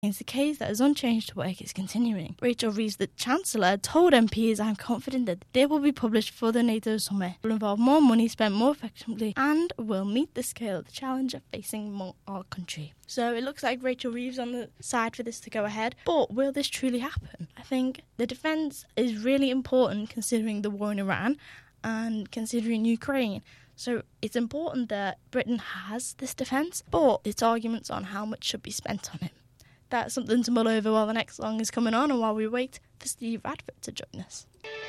It's the case that is unchanged work is continuing. Rachel Reeves, the Chancellor, told MPs, "I'm confident that the deal will be published for the NATO summit. It will involve more money spent more effectively and will meet the scale of the challenge of facing our country." So it looks like Rachel Reeves on the side for this to go ahead. But will this truly happen? I think the defence is really important considering the war in Iran and considering Ukraine. So it's important that Britain has this defence, but its arguments on how much should be spent on it. That's something to mull over while the next song is coming on and while we wait for Steve Radford to join us.